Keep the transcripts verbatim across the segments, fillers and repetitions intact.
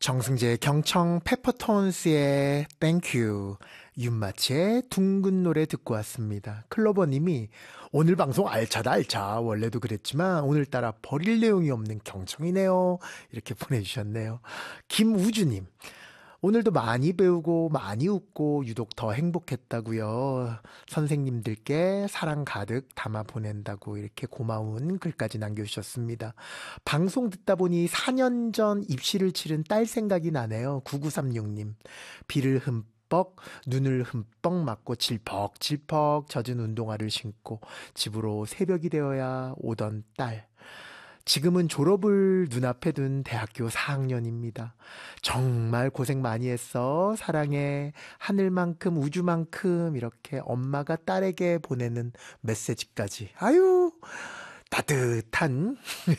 정승재 경청 페퍼톤스의 땡큐, 윤마치의 둥근 노래 듣고 왔습니다. 클로버님이 오늘 방송 알차다 알차. 원래도 그랬지만 오늘따라 버릴 내용이 없는 경청이네요. 이렇게 보내주셨네요. 김우주님, 오늘도 많이 배우고 많이 웃고 유독 더 행복했다고요. 선생님들께 사랑 가득 담아 보낸다고 이렇게 고마운 글까지 남겨주셨습니다. 방송 듣다 보니 사 년 전 입시를 치른 딸 생각이 나네요. 구구삼육님, 비를 흠뻑 눈을 흠뻑 맞고 질퍽질퍽 젖은 운동화를 신고 집으로 새벽이 되어야 오던 딸. 지금은 졸업을 눈앞에 둔 대학교 사 학년입니다. 정말 고생 많이 했어. 사랑해. 하늘만큼 우주만큼. 이렇게 엄마가 딸에게 보내는 메시지까지. 아유, 따뜻한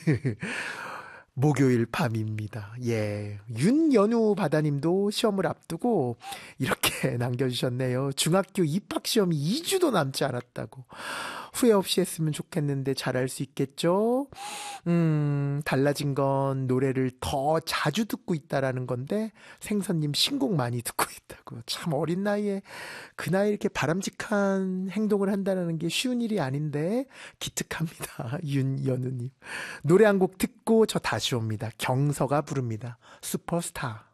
목요일 밤입니다. 예. 윤연우 바다님도 시험을 앞두고 이렇게 남겨주셨네요. 중학교 입학시험이 이 주도 남지 않았다고. 후회 없이 했으면 좋겠는데 잘할 수 있겠죠? 음, 달라진 건 노래를 더 자주 듣고 있다라는 건데 생선님 신곡 많이 듣고 있다고. 참 어린 나이에 그 나이에 이렇게 바람직한 행동을 한다는 게 쉬운 일이 아닌데 기특합니다. 윤연우님. 노래 한 곡 듣고 저 다시 옵니다. 경서가 부릅니다. 슈퍼스타.